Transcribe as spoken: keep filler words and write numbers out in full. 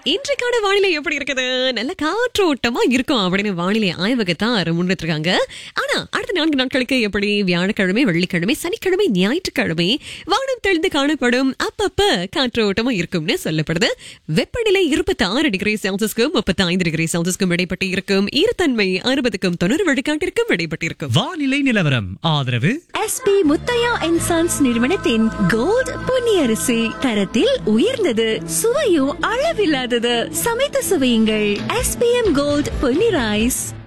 இன்றைக்கான வானிலை எப்படி இருக்குது? நல்ல காற்றோட்டமா இருக்கும் அப்படின்னு வானிலை ஆய்வகத்தார் முன்னிட்டிருக்காங்க. ஆனா அடுத்த நான்கு நாட்களுக்கு எப்படி வியாழக்கிழமை, வெள்ளிக்கிழமை, சனிக்கிழமை, ஞாயிற்றுக்கிழமை வானம் தெளிந்து காணப்படும், அப்பப்ப காற்றோட்டமா இருக்கும்னு சொல்லப்படுது. வெப்பநிலை இருபத்தி ஆறு டிகிரி செல்சியஸ்க்கும் முப்பத்தி ஐந்து டிகிரி செல்சியஸ்க்கும் இடைப்பட்டு இருக்கும். ஈரத்தன்மை அறுபதுக்கும் தொண்ணூறு விழுக்காட்டிற்கும் இடைப்பட்டு இருக்கும். வானிலை நிலவரம் ஆதரவு எஸ்பி முத்தையா அண்ட் சன்ஸ் நிறுவனத்தின் கோல்ட் பொன்னியரிசி தரத்தில் உயர்ந்தது, சுவையும் அளவில்லாதது. சமைத்து சுவையுங்கள். SPM gold Ponni rice.